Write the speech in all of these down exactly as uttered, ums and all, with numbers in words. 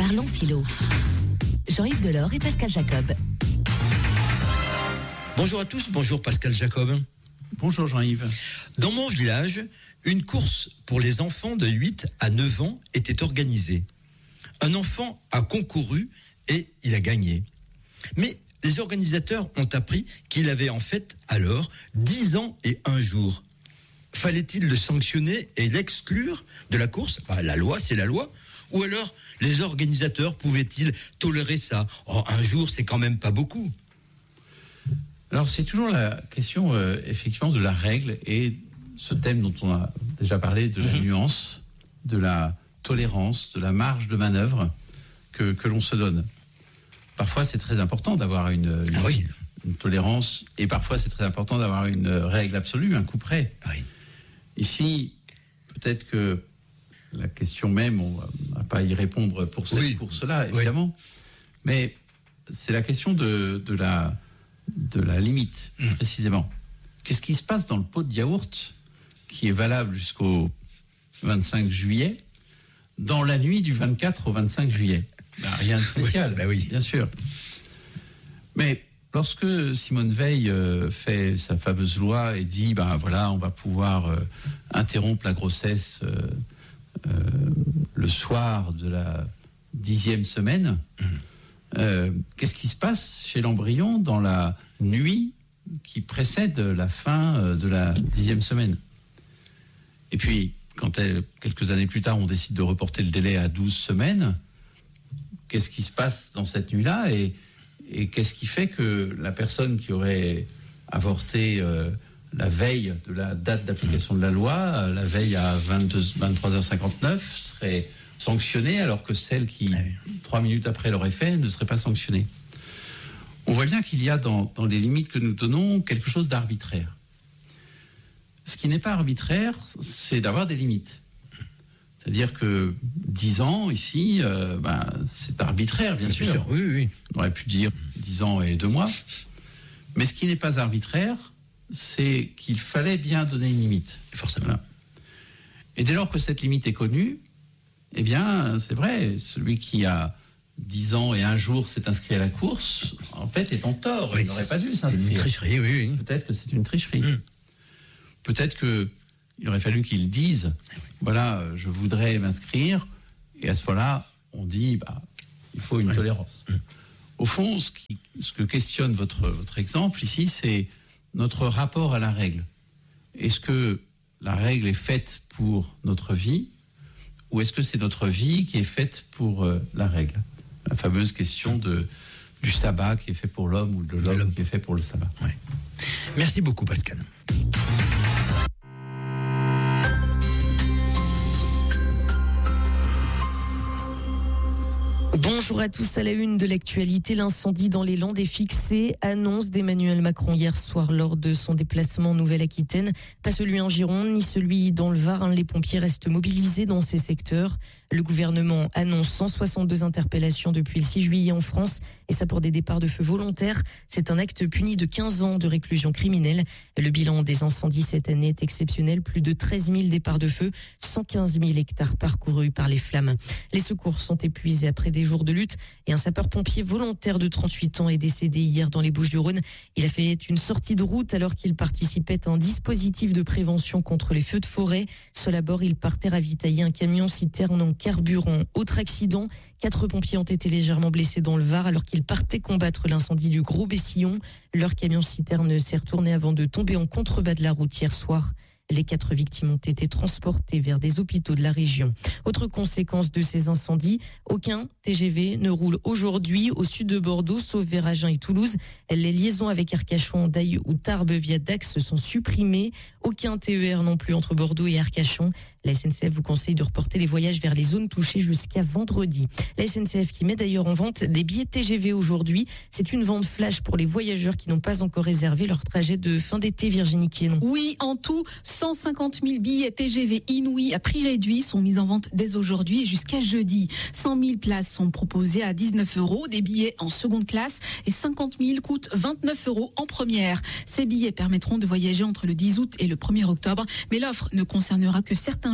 Parlons philo. Jean-Yves Delors et Pascal Jacob. Bonjour à tous, bonjour Pascal Jacob. Bonjour Jean-Yves. Dans mon village, une course pour les enfants de huit à neuf ans était organisée. Un enfant a concouru et il a gagné. Mais les organisateurs ont appris qu'il avait en fait alors dix ans et un jour. Fallait-il le sanctionner et l'exclure de la course ? Bah, la loi, c'est la loi. Ou alors, les organisateurs pouvaient-ils tolérer ça ? Oh, un jour, c'est quand même pas beaucoup. Alors, c'est toujours la question, euh, effectivement, de la règle et ce thème dont on a déjà parlé, de la mmh. nuance, de la tolérance, de la marge de manœuvre que, que l'on se donne. Parfois, c'est très important d'avoir une, une, ah oui. une tolérance et parfois, c'est très important d'avoir une règle absolue, un coup près. Ah oui. Ici, peut-être que la question même, on ne va pas y répondre pour cette oui. course-là, évidemment, oui. mais c'est la question de, de, la, de la limite, mmh. précisément. Qu'est-ce qui se passe dans le pot de yaourt qui est valable jusqu'au vingt-cinq juillet, dans la nuit du vingt-quatre au vingt-cinq juillet ? Ben, rien de spécial, oui, bah oui. bien sûr. Mais lorsque Simone Veil euh, fait sa fameuse loi et dit, ben voilà, on va pouvoir euh, interrompre la grossesse euh, euh, le soir de la dixième semaine, mmh. euh, qu'est-ce qui se passe chez l'embryon dans la nuit qui précède la fin euh, de la dixième semaine ? Et puis, quand elle, quelques années plus tard, on décide de reporter le délai à douze semaines, qu'est-ce qui se passe dans cette nuit-là et, et qu'est-ce qui fait que la personne qui aurait avorté euh, la veille de la date d'application de la loi, euh, la veille à vingt-deux, vingt-trois heures cinquante-neuf, serait sanctionnée alors que celle qui, ah oui. trois minutes après l'aurait fait, ne serait pas sanctionnée. On voit bien qu'il y a dans, dans les limites que nous donnons quelque chose d'arbitraire. Ce qui n'est pas arbitraire, c'est d'avoir des limites. C'est-à-dire que dix ans, ici, euh, ben, c'est arbitraire, bien, bien sûr. sûr. Oui, oui. On aurait pu dire dix ans et deux mois. Mais ce qui n'est pas arbitraire, c'est qu'il fallait bien donner une limite. Forcément. Voilà. Et dès lors que cette limite est connue, eh bien, c'est vrai, celui qui a dix ans et un jour s'est inscrit à la course, en fait, est en tort. Oui, il n'aurait pas dû s'inscrire. C'est une tricherie, oui, oui. Peut-être que c'est une tricherie. Mmh. Peut-être que il aurait fallu qu'ils disent, voilà, je voudrais m'inscrire, et à ce moment-là, on dit, bah, il faut une ouais. tolérance. Mmh. Au fond, ce, qui, ce que questionne votre, votre exemple ici, c'est notre rapport à la règle. Est-ce que la règle est faite pour notre vie, ou est-ce que c'est notre vie qui est faite pour euh, la règle ? La fameuse question de, du sabbat qui est fait pour l'homme, ou de l'homme, l'homme. qui est fait pour le sabbat. Ouais. Merci beaucoup, Pascal. Bonjour à tous. À la une de l'actualité, l'incendie dans les Landes est fixé. Annonce d'Emmanuel Macron hier soir lors de son déplacement en Nouvelle-Aquitaine. Pas celui en Gironde, ni celui dans le Var. Les pompiers restent mobilisés dans ces secteurs. Le gouvernement annonce cent soixante-deux interpellations depuis le six juillet en France. Et ça pour des départs de feu volontaires. C'est un acte puni de quinze ans de réclusion criminelle. Le bilan des incendies cette année est exceptionnel. Plus de treize mille départs de feu, cent quinze mille hectares parcourus par les flammes. Les secours sont épuisés après des jours de lutte et un sapeur-pompier volontaire de trente-huit ans est décédé hier dans les Bouches-du-Rhône. Il a fait une sortie de route alors qu'il participait à un dispositif de prévention contre les feux de forêt. Seul à bord, il partait ravitailler un camion-citerne en carburant. Autre accident, quatre pompiers ont été légèrement blessés dans le Var alors qu'ils partaient combattre l'incendie du Gros Bessillon. Leur camion-citerne s'est retourné avant de tomber en contrebas de la route hier soir. Les quatre victimes ont été transportées vers des hôpitaux de la région. Autre conséquence de ces incendies, aucun T G V ne roule aujourd'hui au sud de Bordeaux, sauf vers Agen et Toulouse. Les liaisons avec Arcachon, Daille ou Tarbes via Dax sont supprimées. Aucun T E R non plus entre Bordeaux et Arcachon. La S N C F vous conseille de reporter les voyages vers les zones touchées jusqu'à vendredi. La S N C F qui met d'ailleurs en vente des billets T G V aujourd'hui. C'est une vente flash pour les voyageurs qui n'ont pas encore réservé leur trajet de fin d'été. Virginie Quienon. Oui, en tout, cent cinquante mille billets T G V inouïs à prix réduit sont mis en vente dès aujourd'hui et jusqu'à jeudi. cent mille places sont proposées à dix-neuf euros, des billets en seconde classe et cinquante mille coûtent vingt-neuf euros en première. Ces billets permettront de voyager entre le dix août et le premier octobre, mais l'offre ne concernera que certains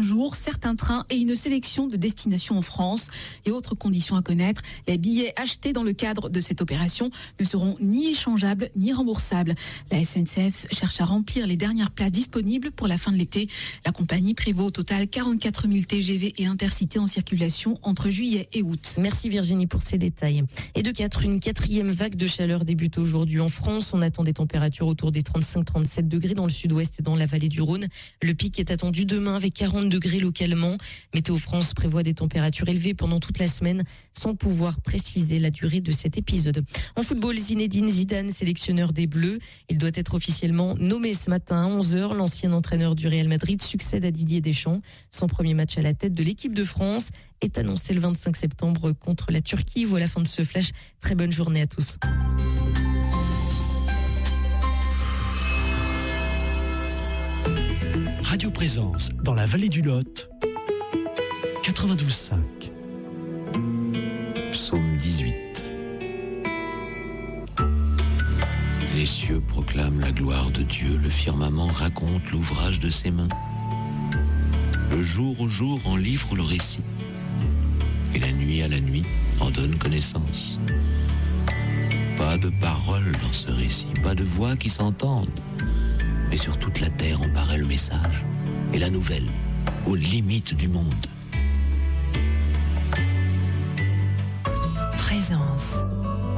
jours, certains trains et une sélection de destinations en France. Et autres conditions à connaître, les billets achetés dans le cadre de cette opération ne seront ni échangeables ni remboursables. La S N C F cherche à remplir les dernières places disponibles pour la fin de l'été. La compagnie prévoit au total quarante-quatre mille T G V et Intercités en circulation entre juillet et août. Merci Virginie pour ces détails. Et de quatre, une quatrième vague de chaleur débute aujourd'hui en France. On attend des températures autour des trente-cinq à trente-sept degrés dans le sud-ouest et dans la vallée du Rhône. Le pic est attendu demain avec quarante degrés localement. Météo France prévoit des températures élevées pendant toute la semaine sans pouvoir préciser la durée de cet épisode. En football, Zinedine Zidane, sélectionneur des Bleus. Il doit être officiellement nommé ce matin à onze heures. L'ancien entraîneur du Real Madrid succède à Didier Deschamps. Son premier match à la tête de l'équipe de France est annoncé le vingt-cinq septembre contre la Turquie. Voilà la fin de ce flash. Très bonne journée à tous. Radio Présence dans la vallée du Lot, quatre-vingt-douze cinq. Psaume dix-huit. Les cieux proclament la gloire de Dieu, le firmament raconte l'ouvrage de ses mains. Le jour au jour en livre le récit, et la nuit à la nuit en donne connaissance. Pas de paroles dans ce récit, pas de voix qui s'entendent, mais sur toute la terre en paraît le message et la nouvelle aux limites du monde. Présent.